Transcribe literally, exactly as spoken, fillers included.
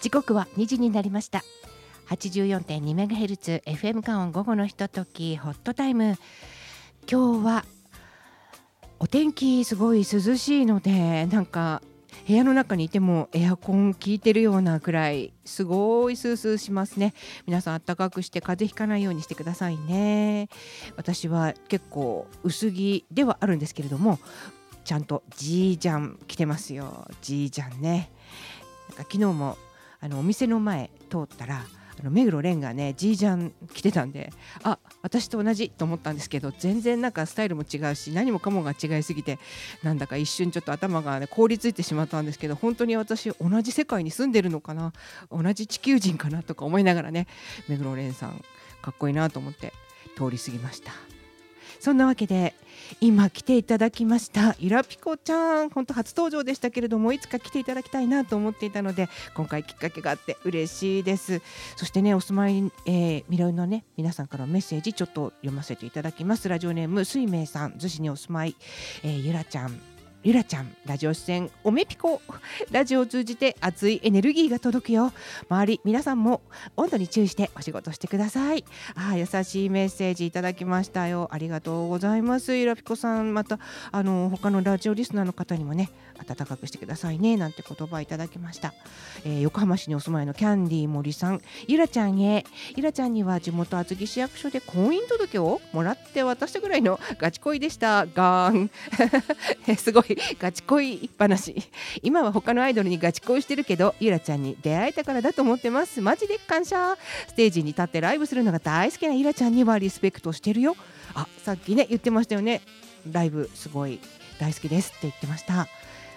時刻はにじになりました。 はちじゅうよんてんにメガヘルツ エフエム カオン午後のひとときホットタイム。今日はお天気すごい涼しいので、なんか部屋の中にいてもエアコン効いてるようなくらいすごいスースーしますね。皆さん暖かくして風邪ひかないようにしてくださいね。私は結構薄着ではあるんですけれども、ちゃんとジージャン着てますよ。ジージャンね。なんか昨日もあのお店の前通ったら、あの目黒蓮がねジージャン着てたんで、あ、私と同じと思ったんですけど、全然なんかスタイルも違うし、何もかもが違いすぎて、なんだか一瞬ちょっと頭がね凍りついてしまったんですけど、本当に私同じ世界に住んでるのかな、同じ地球人かなとか思いながらね、目黒蓮さんかっこいいなと思って通り過ぎました。そんなわけで今来ていただきましたゆらぴこちゃん、本当初登場でしたけれども、いつか来ていただきたいなと思っていたので、今回きっかけがあって嬉しいです。そしてね、お住まい、えー、みろいのね皆さんからのメッセージちょっと読ませていただきます。ラジオネーム水明さん、逗子にお住まい、えー、ゆらちゃんゆらちゃん、ラジオ出演おめぴこ。ラジオを通じて熱いエネルギーが届くよ。周り皆さんも温度に注意してお仕事してください。あ、優しいメッセージいただきましたよ。ありがとうございます。ゆらぴこさん、またあの他のラジオリスナーの方にもね、温かくしてくださいねなんて言葉いただきました。えー、横浜市にお住まいのキャンディー森さん、ゆらちゃんへ。ゆらちゃんには地元厚木市役所で婚姻届をもらって渡したぐらいのガチ恋でした。ガーンすごいガチ恋話。今は他のアイドルにガチ恋してるけど、ゆらちゃんに出会えたからだと思ってます。マジで感謝。ステージに立ってライブするのが大好きなゆらちゃんにはリスペクトしてるよ。あ、さっきね言ってましたよね。ライブすごい大好きですって言ってました。